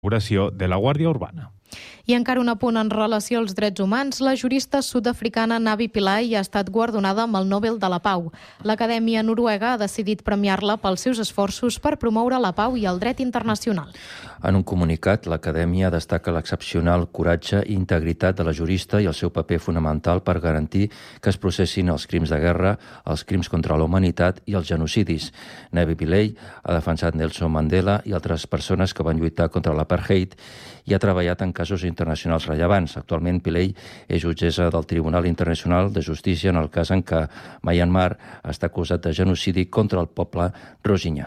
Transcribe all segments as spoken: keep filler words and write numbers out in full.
col·laboració de la Guàrdia Urbana. I encara un apunt en relació als drets humans, la jurista sud-africana Navi Pillay ha estat guardonada amb el Nobel de la Pau. L'Acadèmia Noruega ha decidit premiar-la pels seus esforços per promoure la pau i el dret internacional. En un comunicat, l'Acadèmia destaca l'excepcional coratge i integritat de la jurista i el seu paper fonamental per garantir que es processin els crims de guerra, els crims contra la humanitat i els genocidis. Navi Pillay ha defensat Nelson Mandela i altres persones que van lluitar contra l'apartheid i ha treballat en casos internacionals rellevants. Actualment, Pillay és jutgessa del Tribunal Internacional de Justícia en el cas en què Myanmar està acusat de genocidi contra el poble rohingya.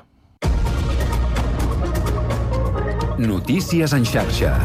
Notícies en xarxa.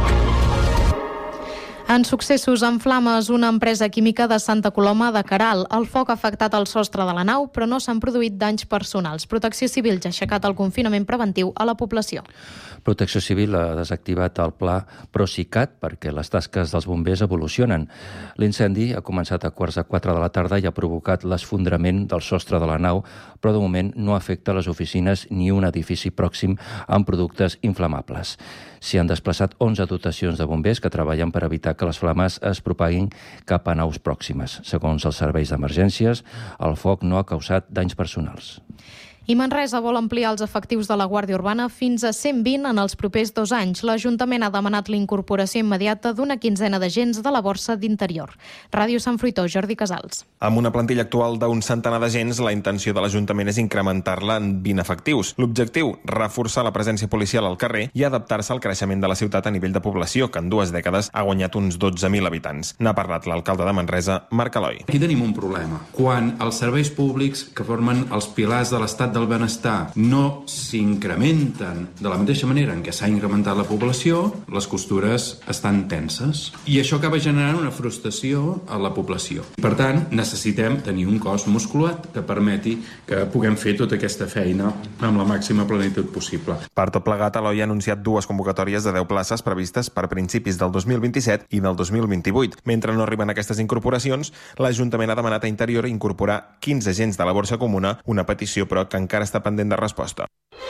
En successos en flames, una empresa química de Santa Coloma de Queralt. El foc ha afectat el sostre de la nau, però no s'han produït danys personals. Protecció Civil ja ha aixecat el confinament preventiu a la població. Protecció Civil ha desactivat el pla Procicat perquè les tasques dels bombers evolucionen. L'incendi ha començat a quarts de quatre de la tarda i ha provocat l'esfondrament del sostre de la nau, però de moment no afecta les oficines ni un edifici pròxim amb productes inflamables. S'hi han desplaçat onze dotacions de bombers que treballen per evitar que les flames es propaguin cap a naus pròximes. Segons els serveis d'emergències, el foc no ha causat danys personals. I Manresa vol ampliar els efectius de la Guàrdia Urbana fins a cent vint en els propers dos anys. L'Ajuntament ha demanat l'incorporació immediata d'una quinzena d'agents de la Borsa d'Interior. Ràdio Sant Fruitó, Jordi Casals. Amb una plantilla actual d'un centenar d'agents, la intenció de l'Ajuntament és incrementar-la en vint efectius. L'objectiu, reforçar la presència policial al carrer i adaptar-se al creixement de la ciutat a nivell de població, que en dues dècades ha guanyat uns dotze mil habitants. N'ha parlat l'alcalde de Manresa, Marc Eloi. Aquí tenim un problema. Quan els serveis públics que formen els pilars de l'estat del benestar no s'incrementen de la mateixa manera en què s'ha incrementat la població, les costures estan tenses. I això acaba generant una frustració a la població. Per tant, necessitem tenir un cos musculat que permeti que puguem fer tota aquesta feina amb la màxima plenitud possible. Per tot plegat, Eloi ha anunciat dues convocatòries de deu places previstes per principis del dos mil vint-i-set i del dos mil vint-i-vuit. Mentre no arriben aquestes incorporacions, l'Ajuntament ha demanat a Interior incorporar quinze agents de la Borsa Comuna, una petició però que encara està pendent de resposta.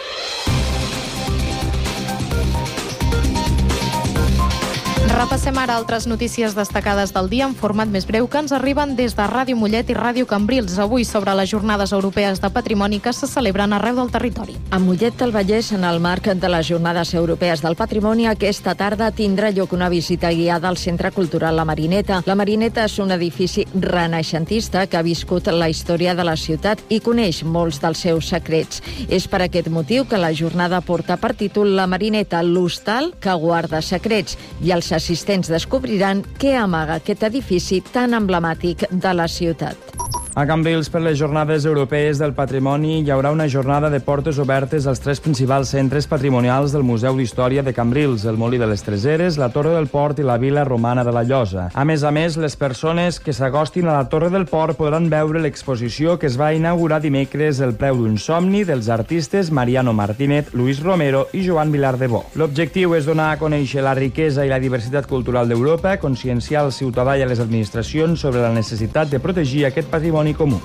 Repassem ara altres notícies destacades del dia en format més breu que ens arriben des de Ràdio Mollet i Ràdio Cambrils, avui sobre les Jornades Europees de Patrimoni que se celebren arreu del territori. A Mollet del Vallès, en el marc de les Jornades Europees del Patrimoni, aquesta tarda tindrà lloc una visita guiada al Centre Cultural La Marineta. La Marineta és un edifici renaixentista que ha viscut la història de la ciutat i coneix molts dels seus secrets. És per aquest motiu que la jornada porta per títol La Marineta, l'hostal que guarda secrets, i els assistents descobriran què amaga aquest edifici tan emblemàtic de la ciutat. A Cambrils, per les Jornades Europees del Patrimoni, hi haurà una jornada de portes obertes als tres principals centres patrimonials del Museu d'Història de Cambrils, el Molí de les Treseres, la Torre del Port i la Vila Romana de la Llosa. A més a més, les persones que s'acostin a la Torre del Port podran veure l'exposició que es va inaugurar dimecres, El preu d'un somni, dels artistes Mariano Martínez, Luis Romero i Joan Vilar de Bo. L'objectiu és donar a conèixer la riquesa i la diversitat cultural d'Europa, conscienciar el ciutadà i a les administracions sobre la necessitat de protegir aquest patrimoni comú.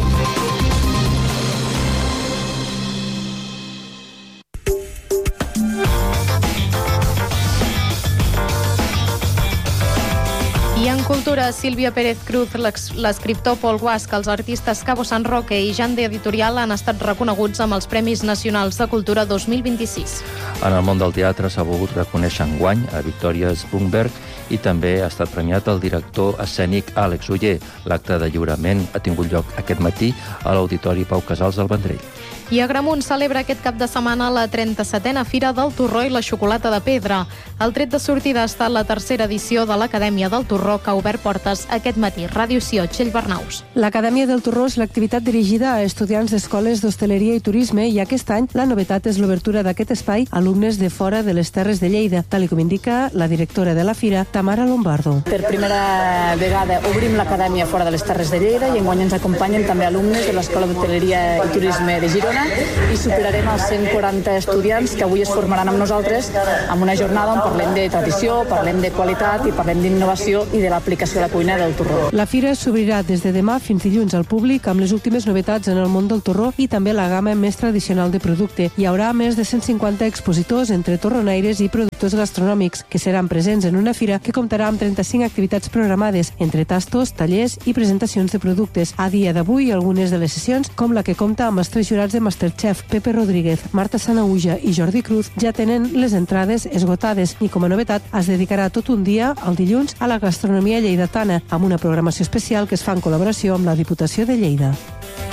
I en cultura, Sílvia Pérez Cruz, l'escriptor Pol Guasc, els artistes Cabo San Roque i Jan de Editorial han estat reconeguts amb els Premis Nacionals de Cultura dos mil vint-i-sis. En el món del teatre s'ha volgut reconèixer enguany a Victoria Sprungberg i també ha estat premiat el director escènic Àlex Oller. L'acte de lliurament ha tingut lloc aquest matí a l'Auditori Pau Casals del Vendrell. I Agramunt celebra aquest cap de setmana la trenta-setena Fira del Torró i la Xocolata de Pedra. El tret de sortida ha estat la tercera edició de l'Acadèmia del Torró, que ha obert portes aquest matí. Ràdio Sió, Txell Barnaus. L'Acadèmia del Torró és l'activitat dirigida a estudiants d'escoles d'hostaleria i turisme i aquest any la novetat és l'obertura d'aquest espai a alumnes de fora de les Terres de Lleida, tal com indica la directora de la Fira, Tamara Lombardo. Per primera vegada obrim l'Acadèmia fora de les Terres de Lleida i enguany ens acompanyen també alumnes de l'Escola d'Hostaleria i Turisme de Girona cuina i superarem els cent quaranta estudiants que avui es formaran amb nosaltres en una jornada on parlem de tradició, parlem de qualitat i parlem d'innovació i de l'aplicació a la cuina del torró. La fira s'obrirà des de demà fins dilluns al públic amb les últimes novetats en el món del torró i també la gamma més tradicional de producte. Hi haurà més de cent cinquanta expositors entre torronaires i productors gastronòmics que seran presents en una fira que comptarà amb trenta-cinc activitats programades, entre tastos, tallers i presentacions de productes. A dia d'avui, algunes de les sessions, com la que compta amb els tres jurats de Masterchef, Pepe Rodríguez, Marta Sanahuja i Jordi Cruz, ja tenen les entrades esgotades i, com a novetat, es dedicarà tot un dia, el dilluns, a la gastronomia lleidatana, amb una programació especial que es fa en col·laboració amb la Diputació de Lleida.